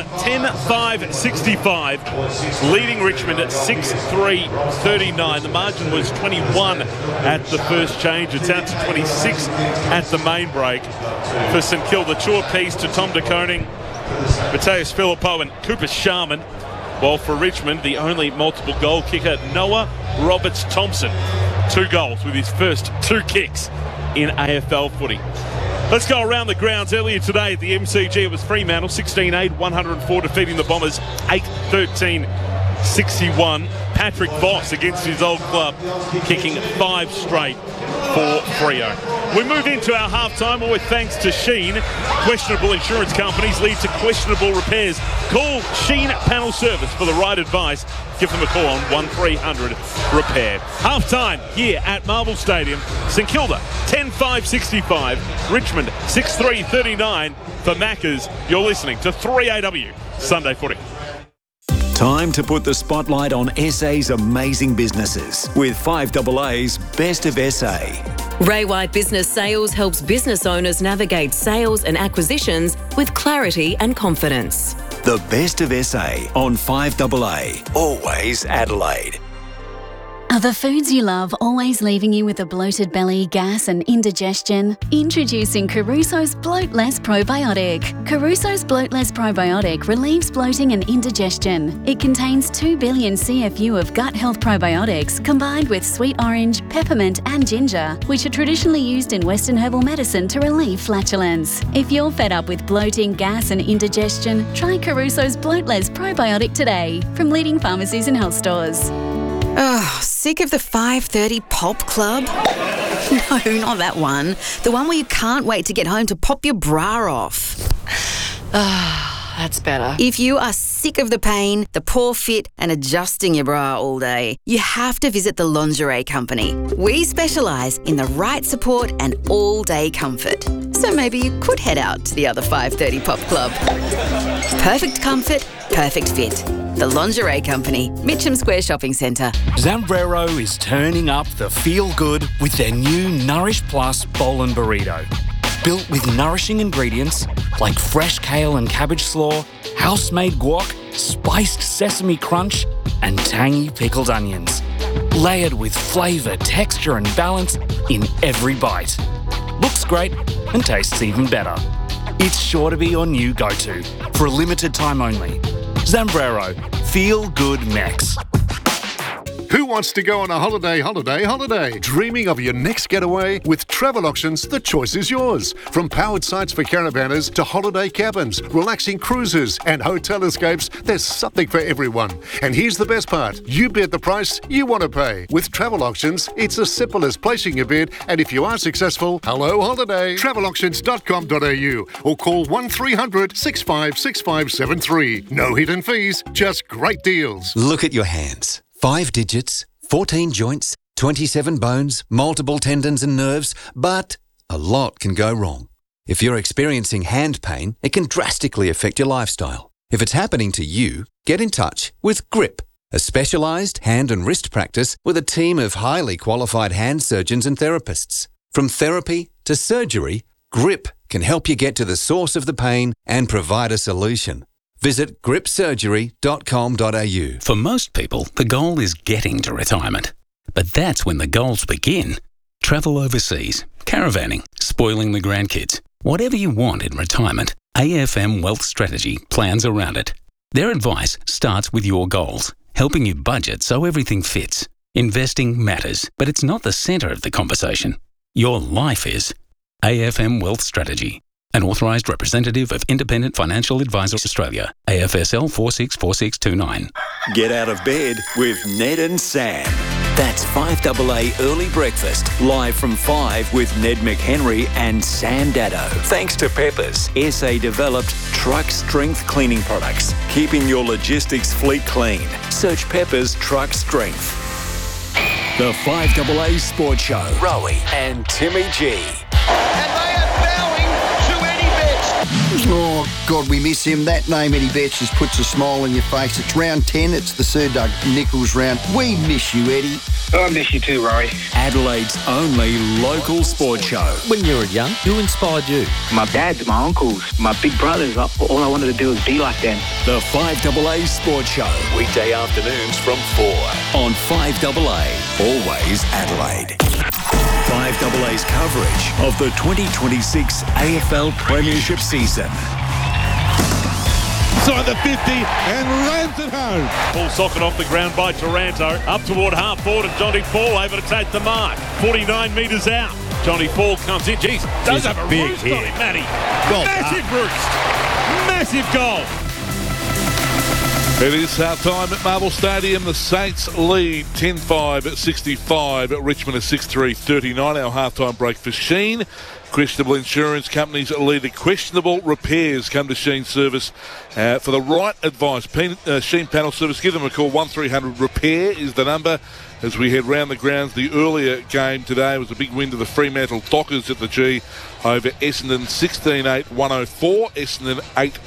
10-5-65, leading Richmond at 6-3-39. The margin was 21 at the first change. It's out to 26 at the main break for St Kilda. Chua Peace to Tom De Koning, Mateus Filippo and Cooper Sharman. While for Richmond, the only multiple goal kicker, Noah Roberts-Thompson. 2 goals with his first 2 kicks in AFL footy. Let's go around the grounds. Earlier today at the MCG, it was Fremantle 16-8, 104 defeating the Bombers 8-13-61. Patrick Voss against his old club, kicking 5 straight for Freo. We move into our half-time with thanks to Sheen. Questionable insurance companies lead to questionable repairs. Call Sheen Panel Service for the right advice. Give them a call on 1300-REPAIR. Half-time here at Marvel Stadium. St Kilda 10-5-65. Richmond 6-3-39 for Maccas. You're listening to 3AW Sunday Footy. Time to put the spotlight on SA's amazing businesses with 5AA's Best of SA. Ray White Business Sales helps business owners navigate sales and acquisitions with clarity and confidence. The Best of SA on 5AA. Always Adelaide. Are the foods you love always leaving you with a bloated belly, gas and indigestion? Introducing Caruso's Bloat Less Probiotic. Caruso's Bloat Less Probiotic relieves bloating and indigestion. It contains 2 billion CFU of gut health probiotics combined with sweet orange, peppermint and ginger, which are traditionally used in Western herbal medicine to relieve flatulence. If you're fed up with bloating, gas and indigestion, try Caruso's Bloat Less Probiotic today from leading pharmacies and health stores. Oh, sick of the 5:30 pop club? No, not that one. The one where you can't wait to get home to pop your bra off. That's better. If you are sick of the pain, the poor fit and adjusting your bra all day, you have to visit the Lingerie Company. We specialise in the right support and all-day comfort. So maybe you could head out to the other 5:30 pop club. Perfect comfort, perfect fit. The Lingerie Company, Mitcham Square Shopping Centre. Zambrero is turning up the feel-good with their new Nourish Plus Bowl and Burrito. Built with nourishing ingredients like fresh kale and cabbage slaw, house-made guac, spiced sesame crunch, and tangy pickled onions. Layered with flavour, texture and balance in every bite. Looks great and tastes even better. It's sure to be your new go-to for a limited time only. Zambrero, feel good Mex. Who wants to go on a holiday? Dreaming of your next getaway? With Travel Auctions, the choice is yours. From powered sites for caravanners to holiday cabins, relaxing cruises and hotel escapes, there's something for everyone. And here's the best part. You bid the price you want to pay. With Travel Auctions, it's as simple as placing your bid, and if you are successful, hello holiday. Travelauctions.com.au or call 1300 656573. No hidden fees, just great deals. Look at your hands. 5 digits, 14 joints, 27 bones, multiple tendons and nerves, but a lot can go wrong. If you're experiencing hand pain, it can drastically affect your lifestyle. If it's happening to you, get in touch with GRIP, a specialised hand and wrist practice with a team of highly qualified hand surgeons and therapists. From therapy to surgery, GRIP can help you get to the source of the pain and provide a solution. Visit gripsurgery.com.au. For most people, the goal is getting to retirement. But that's when the goals begin. Travel overseas, caravanning, spoiling the grandkids. Whatever you want in retirement, AFM Wealth Strategy plans around it. Their advice starts with your goals, helping you budget so everything fits. Investing matters, but it's not the centre of the conversation. Your life is. AFM Wealth Strategy. An authorised representative of Independent Financial Advisors Australia. AFSL 464629. Get out of bed with Ned and Sam. That's 5AA Early Breakfast, live from 5 with Ned McHenry and Sam Daddo. Thanks to Peppers, SA-developed truck strength cleaning products, keeping your logistics fleet clean. Search Peppers Truck Strength. The 5AA Sports Show. Rowie and Timmy G. Oh, God, we miss him. That name, Eddie Betts, just puts a smile on your face. It's round 10. It's the Sir Doug Nicholls round. We miss you, Eddie. I miss you too, Rory. Adelaide's only local sports show. When you were young, who inspired you? My dads, my uncles, my big brothers. All I wanted to do was be like them. The 5AA Sports Show. Weekday afternoons from 4 on 5AA. Always Adelaide. 5AA's coverage of the 2026 AFL Premiership season. Inside the 50 and runs it home. Ball socket off the ground by Taranto. Up toward half forward and Johnny Fall able to take the mark. 49 metres out. Johnny Fall comes in. Jeez, does have a big roost on him, Matty. Massive roost. Massive goal. It is half-time at Marvel Stadium. The Saints lead 10-5 at 65 at Richmond at 6-3-39. Our half-time break for Sheen. Questionable insurance companies lead the questionable repairs. Come to Sheen Service for the right advice. Sheen Panel Service, give them a call. 1300 repair is the number. As we head round the grounds, the earlier game today was a big win to the Fremantle Dockers at the G over Essendon 16-8-104, Essendon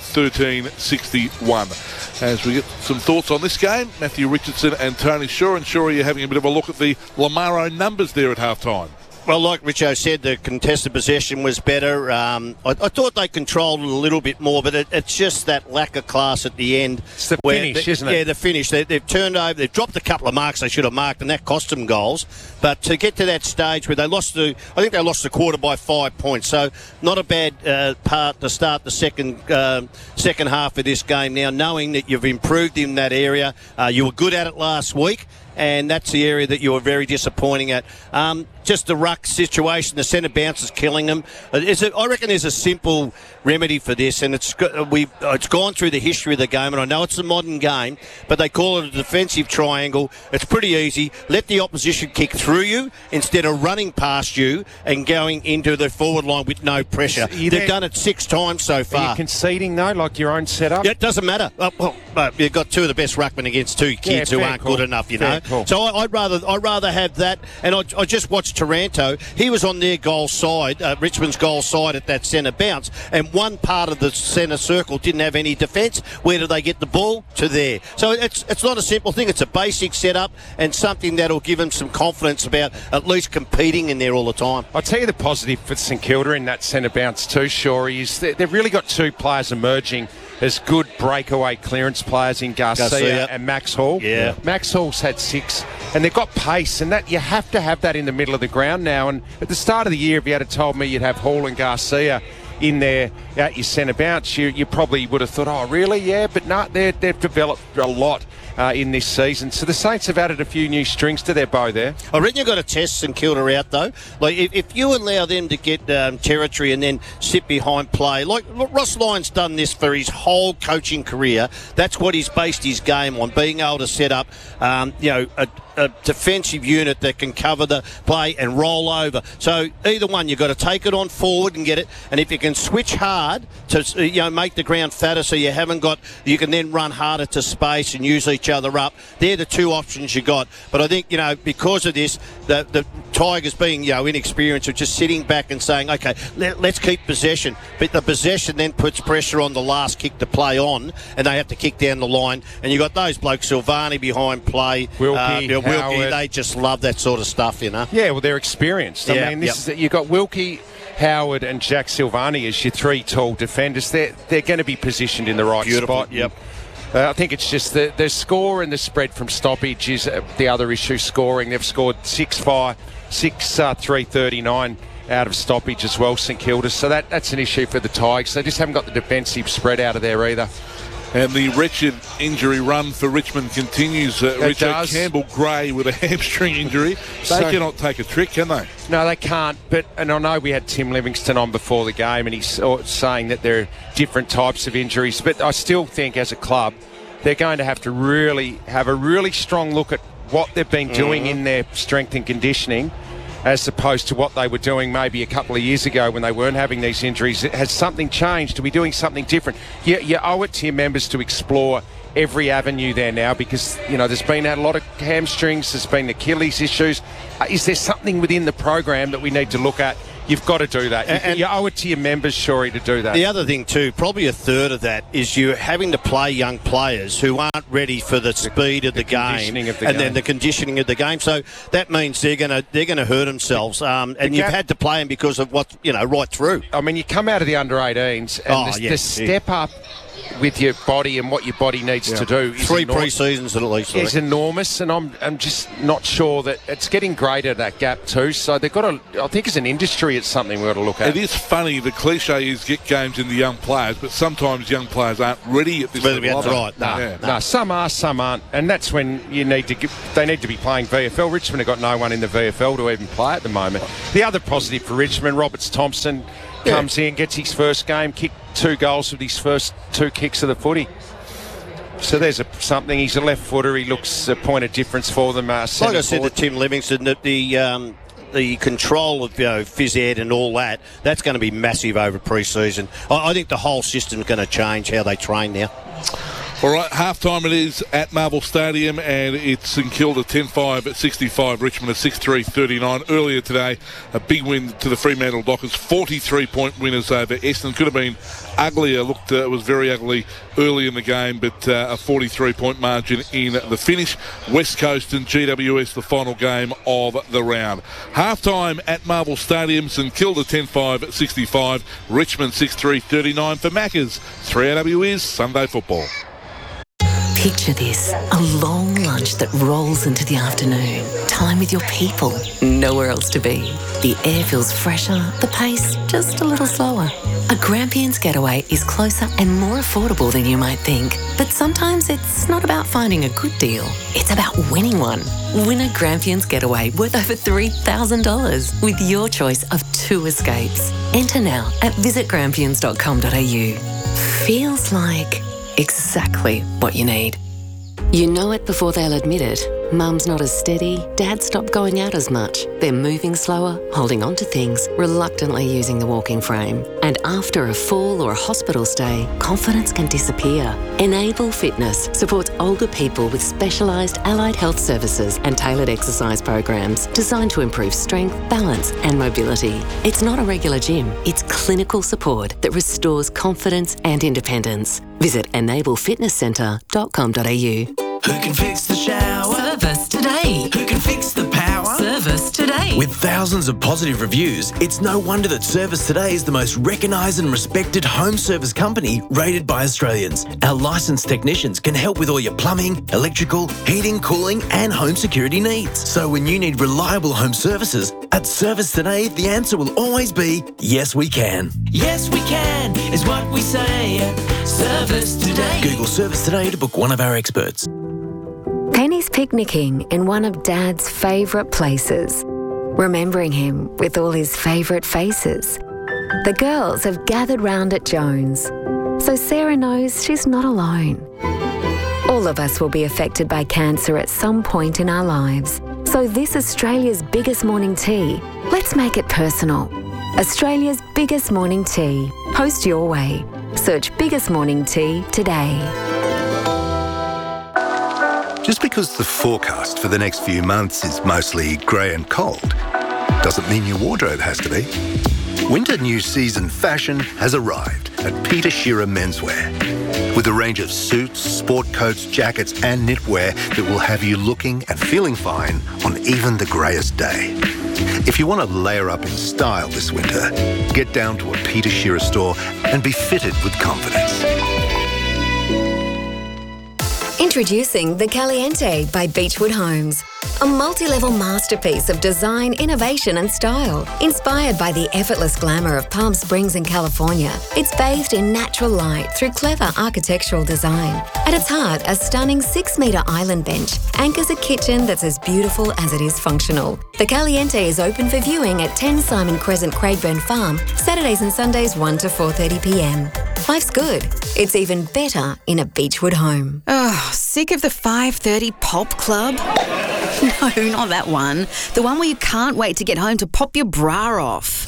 8-13-61. As we get some thoughts on this game, Matthew Richardson and Tony Shaw. And Shaw, you're having a bit of a look at the Lamaro numbers there at half-time. Well, like Richo said, the contested possession was better. I thought they controlled it a little bit more, but it's just that lack of class at the end. It's the finish, isn't it? Yeah, the finish. They've turned over. They've dropped a couple of marks they should have marked, and that cost them goals. But to get to that stage where they lost I think they lost the quarter by 5 points. So not a bad part to start the second half of this game now, knowing that you've improved in that area. You were good at it last week. And that's the area that you were very disappointing at. Just the ruck situation, the centre bounce is killing them. I reckon there's a simple remedy for this, and it's gone through the history of the game, and I know it's a modern game, but they call it a defensive triangle. It's pretty easy. Let the opposition kick through you instead of running past you and going into the forward line with no pressure. They've done it 6 times so far. Are you conceding, though, like your own setup? Yeah, it doesn't matter. You've got 2 of the best ruckmen against 2 kids who aren't good enough, you know. Cool. So I'd rather have that. And I just watched Taranto. He was on their goal side, Richmond's goal side at that centre bounce, and one part of the centre circle didn't have any defence. Where do they get the ball? To there. So it's not a simple thing. It's a basic setup and something that'll give them some confidence about at least competing in there all the time. I'll tell you the positive for St Kilda in that centre bounce too, Shorey, is they've really got 2 players emerging as good breakaway clearance players in Garcia and Max Hall. Yeah. Max Hall's had 6, and they've got pace, and that you have to have that in the middle of the ground now. And at the start of the year, if you had told me you'd have Hall and Garcia in there at your centre bounce, you probably would have thought, oh, really? Yeah, but no, they've developed a lot in this season. So the Saints have added a few new strings to their bow there. I reckon you've got to test St Kilda out, though. Like, if you allow them to get territory and then sit behind play, like Ross Lyon's done this for his whole coaching career, that's what he's based his game on, being able to set up, a defensive unit that can cover the play and roll over. So either one, you've got to take it on forward and get it. And if you can switch hard to make the ground fatter, so you can then run harder to space and use each other up. They're the two options you got. But I think because of this, the Tigers being inexperienced of just sitting back and saying, okay, let's keep possession. But the possession then puts pressure on the last kick to play on, and they have to kick down the line. And you got those blokes, Silvani behind play, Wilkie, Wilkie, they just love that sort of stuff, Yeah, well, they're experienced. I mean, you've got Wilkie, Howard and Jack Silvani as your three tall defenders. They're going to be positioned in the right spot. Yep. I think it's just the score and the spread from stoppage is the other issue, scoring. They've scored 339 out of stoppage as well, St Kilda. So that's an issue for the Tigers. They just haven't got the defensive spread out of there either. And the wretched injury run for Richmond continues. Richard Campbell Gray with a hamstring injury. They cannot take a trick, can they? No, they can't. And I know we had Tim Livingston on before the game, and he's saying that there are different types of injuries. But I still think, as a club, they're going to have to really have a really strong look at what they've been doing in their strength and conditioning, as opposed to what they were doing maybe a couple of years ago when they weren't having these injuries. Has something changed? Are we doing something different? You owe it to your members to explore every avenue there now, because there's been a lot of hamstrings, there's been Achilles issues. Is there something within the program that we need to look at? You've got to do that. And you owe it to your members, Shorey, to do that. The other thing too, probably a third of that, is you're having to play young players who aren't ready for the speed of the game, then the conditioning of the game. So that means they're going to hurt themselves. And you've had to play them because of what right through. I mean, you come out of the under-18s, and the step up with your body and what your body needs to do. 3 pre-seasons at least. Is enormous, and I'm just not sure that it's getting greater, that gap too. So they've got to, I think as an industry, it's something we've got to look at. It is funny, the cliche is get games in the young players, but sometimes young players aren't ready at this level. That's right. No, some are, some aren't, and that's when they need to be playing VFL. Richmond have got no one in the VFL to even play at the moment. The other positive for Richmond, Roberts Thompson comes in, gets his first game, kicked 2 goals with his first 2 kicks of the footy. So there's something. He's a left footer. He looks a point of difference for them. Like I said to Tim Livingston, that the control of phys ed and all that's going to be massive over pre-season. I think the whole system's going to change how they train now. All right, half-time it is at Marvel Stadium, and it's St Kilda 10-5 at 65, Richmond at 6-3-39. Earlier today, a big win to the Fremantle Dockers, 43-point winners over Essendon. Could have been uglier. It was very ugly early in the game, but a 43-point margin in the finish. West Coast and GWS, the final game of the round. Half-time at Marvel Stadium, St Kilda 10-5 at 65, Richmond 6-3-39 for Maccas. 3AW is Sunday Football. Picture this, a long lunch that rolls into the afternoon. Time with your people, nowhere else to be. The air feels fresher, the pace just a little slower. A Grampians getaway is closer and more affordable than you might think. But sometimes it's not about finding a good deal, it's about winning one. Win a Grampians getaway worth over $3,000 with your choice of 2 escapes. Enter now at visitgrampians.com.au. Feels like exactly what you need. You know it before they'll admit it. Mum's not as steady, Dad stopped going out as much. They're moving slower, holding on to things, reluctantly using the walking frame. And after a fall or a hospital stay, confidence can disappear. Enable Fitness supports older people with specialised allied health services and tailored exercise programs designed to improve strength, balance and mobility. It's not a regular gym, it's clinical support that restores confidence and independence. Visit enablefitnesscentre.com.au. Who can fix the shower? Service today. Who can fix the power? Service today. With thousands of positive reviews, it's no wonder that Service Today is the most recognised and respected home service company rated by Australians. Our licensed technicians can help with all your plumbing, electrical, heating, cooling and home security needs. So when you need reliable home services, at Service Today, the answer will always be, yes we can. Yes we can is what we say at Service Today. Google Service Today to book one of our experts. Penny's picnicking in one of Dad's favourite places, remembering him with all his favourite faces. The girls have gathered round at Jones, so Sarah knows she's not alone. All of us will be affected by cancer at some point in our lives. So this Australia's biggest morning tea, let's make it personal. Australia's biggest morning tea. Post your way. Search Biggest Morning Tea today. Just because the forecast for the next few months is mostly grey and cold, doesn't mean your wardrobe has to be. Winter new season fashion has arrived at Peter Shearer Menswear. With a range of suits, sport coats, jackets and knitwear that will have you looking and feeling fine on even the greyest day. If you want to layer up in style this winter, get down to a Peter Shearer store and be fitted with confidence. Introducing the Caliente by Beechwood Homes. A multi-level masterpiece of design, innovation and style. Inspired by the effortless glamour of Palm Springs in California, it's bathed in natural light through clever architectural design. At its heart, a stunning 6-metre island bench anchors a kitchen that's as beautiful as it is functional. The Caliente is open for viewing at 10 Simon Crescent, Craigburn Farm, Saturdays and Sundays 1 to 4:30pm. Life's good. It's even better in a Beechwood home. Oh, sick of the 5:30 pop club? No, not that one. The one where you can't wait to get home to pop your bra off.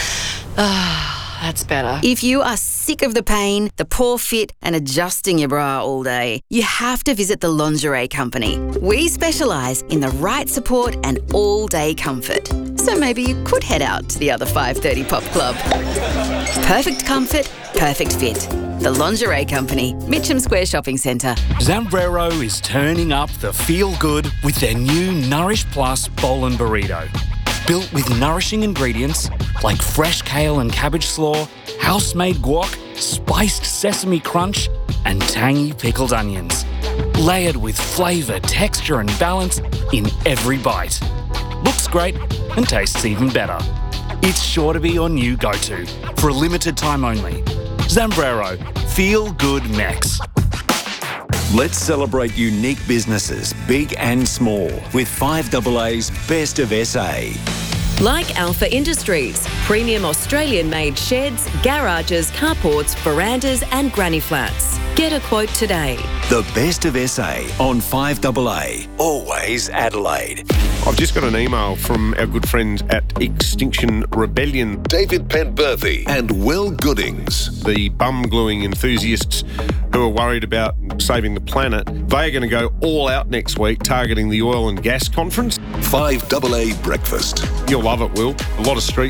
That's better. If you are sick of the pain, the poor fit and adjusting your bra all day, you have to visit the Lingerie Company. We specialise in the right support and all-day comfort. So maybe you could head out to the other 5:30 pop club. Perfect comfort, perfect fit. The Lingerie Company, Mitcham Square Shopping Centre. Zambrero is turning up the feel-good with their new Nourish Plus bowl and burrito. Built with nourishing ingredients like fresh kale and cabbage slaw, house-made guac, spiced sesame crunch, and tangy pickled onions. Layered with flavour, texture and balance in every bite. Looks great and tastes even better. It's sure to be your new go-to for a limited time only. Zambrero, Feel Good Mex. Let's celebrate unique businesses, big and small, with 5AA's Best of SA. Like Alpha Industries, premium Australian-made sheds, garages, carports, verandas and granny flats. Get a quote today. The Best of SA on 5AA, always Adelaide. I've just got an email from our good friends at Extinction Rebellion. David Penberthy and Will Goodings. The bum gluing enthusiasts who are worried about saving the planet. They are going to go all out next week targeting the oil and gas conference. 5AA Breakfast. You'll love it, Will. A lot of street